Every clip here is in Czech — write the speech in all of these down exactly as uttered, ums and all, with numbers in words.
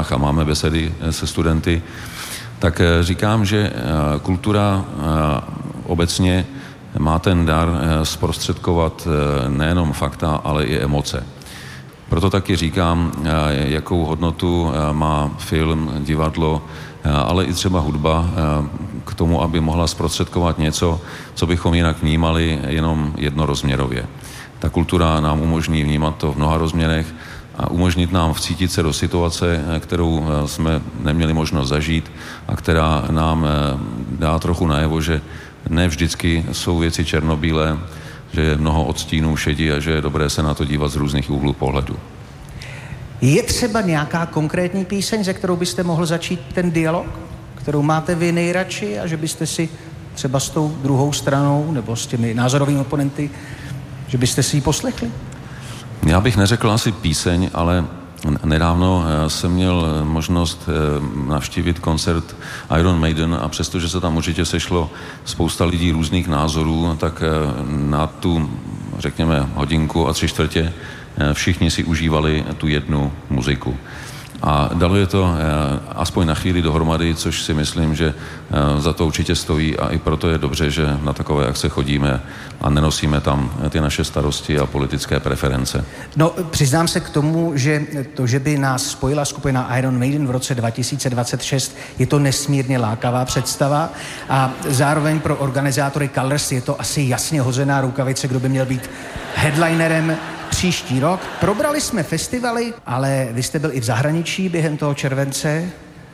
školách a máme besedy se studenty, tak říkám, že kultura obecně má ten dar zprostředkovat nejenom fakta, ale i emoce. Proto taky říkám, jakou hodnotu má film, divadlo, ale i třeba hudba k tomu, aby mohla zprostředkovat něco, co bychom jinak vnímali jenom jednorozměrově. Ta kultura nám umožní vnímat to v mnoha rozměrech a umožnit nám vcítit se do situace, kterou jsme neměli možnost zažít a která nám dá trochu najevo, že ne vždycky jsou věci černobílé, že je mnoho odstínů šedí a že je dobré se na to dívat z různých úhlů pohledu. Je třeba nějaká konkrétní píseň, ze kterou byste mohl začít ten dialog, kterou máte vy nejradši a že byste si třeba s tou druhou stranou nebo s těmi názorovými oponenty, že byste si ji poslechli? Já bych neřekl asi píseň, ale nedávno jsem měl možnost navštívit koncert Iron Maiden a přestože se tam určitě sešlo spousta lidí různých názorů, tak na tu, řekněme, hodinku a tři čtvrtě všichni si užívali tu jednu muziku. A dalo je to aspoň na chvíli dohromady, což si myslím, že za to určitě stojí a i proto je dobře, že na takové akce chodíme a nenosíme tam ty naše starosti a politické preference. No, přiznám se k tomu, že to, že by nás spojila skupina Iron Maiden v roce dva tisíce dvacet šest, je to nesmírně lákavá představa a zároveň pro organizátory Colors je to asi jasně hozená rukavice, kdo by měl být headlinerem příští rok. Probrali jsme festivaly, ale vy jste byl i v zahraničí během toho července.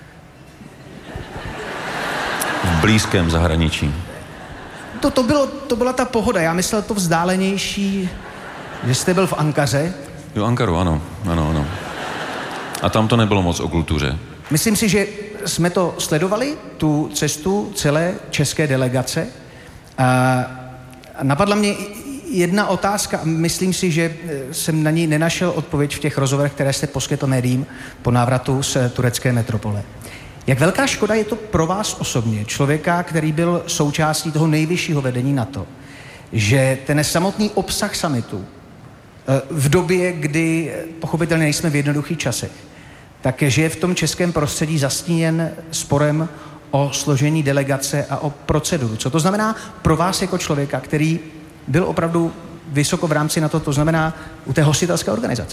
V blízkém zahraničí. To, to, bylo, to byla ta pohoda, já myslel to vzdálenější, že jste byl v Ankaře. Jo, Ankaru, ano, ano, ano. A tam to nebylo moc o kultuře. Myslím si, že jsme to sledovali, tu cestu celé české delegace. A napadla mě jedna otázka, myslím si, že jsem na ní nenašel odpověď v těch rozhovorech, které jste poskytl médiím po návratu z turecké metropole. Jak velká škoda je to pro vás osobně, člověka, který byl součástí toho nejvyššího vedení NATO, že ten samotný obsah summitu v době, kdy pochopitelně nejsme v jednoduchých časech, tak že je v tom českém prostředí zastíněn sporem o složení delegace a o proceduru. Co to znamená pro vás jako člověka, který byl opravdu vysoko v rámci NATO, to znamená u té hostitelské organizace?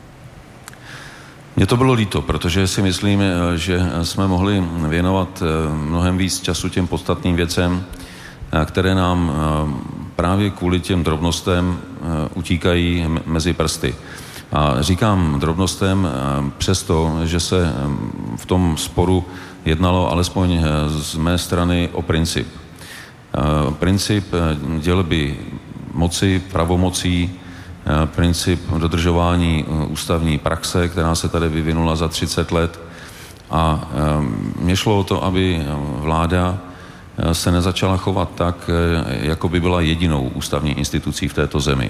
Mně to bylo líto, protože si myslím, že jsme mohli věnovat mnohem víc času těm podstatným věcem, které nám právě kvůli těm drobnostem utíkají mezi prsty. A říkám drobnostem přesto, že se v tom sporu jednalo alespoň z mé strany o princip. Princip dělby moci, pravomocí, princip dodržování ústavní praxe, která se tady vyvinula za třicet let. A mně šlo o to, aby vláda se nezačala chovat tak, jako by byla jedinou ústavní institucí v této zemi.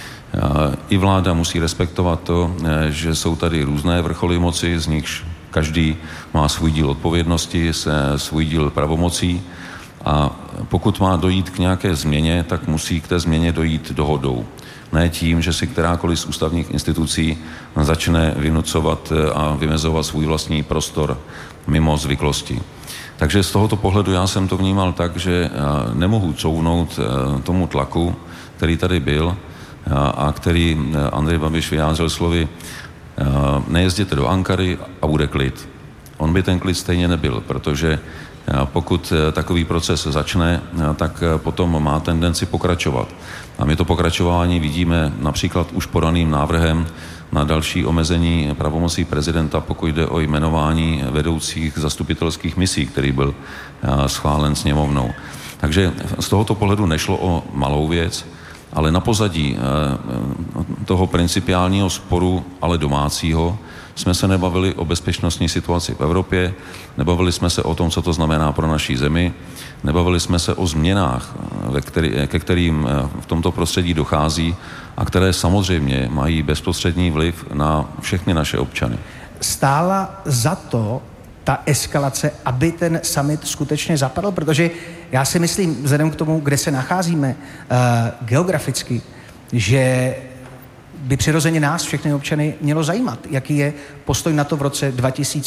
I vláda musí respektovat to, že jsou tady různé vrcholy moci, z nichž každý má svůj díl odpovědnosti, svůj díl pravomocí. A pokud má dojít k nějaké změně, tak musí k té změně dojít dohodou. Ne tím, že si kterákoliv z ústavních institucí začne vynucovat a vymezovat svůj vlastní prostor mimo zvyklosti. Takže z tohoto pohledu já jsem to vnímal tak, že nemohu couvnout tomu tlaku, který tady byl a který Andrej Babiš vyjádřil slovy nejezděte do Ankary a bude klid. On by ten klid stejně nebyl, protože pokud takový proces začne, tak potom má tendenci pokračovat. A my to pokračování vidíme například už podaným návrhem na další omezení pravomocí prezidenta, pokud jde o jmenování vedoucích zastupitelských misí, který byl schválen sněmovnou. Takže z tohoto pohledu nešlo o malou věc, ale na pozadí toho principiálního sporu, ale domácího, jsme se nebavili o bezpečnostní situaci v Evropě, nebavili jsme se o tom, co to znamená pro naší zemi, nebavili jsme se o změnách, ve který, ke kterým v tomto prostředí dochází a které samozřejmě mají bezprostřední vliv na všechny naše občany. Stála za to ta eskalace, aby ten summit skutečně zapadl, protože já si myslím, vzhledem k tomu, kde se nacházíme uh, geograficky, že by přirozeně nás, všechny občany, mělo zajímat, jaký je postoj NATO v roce dva tisíce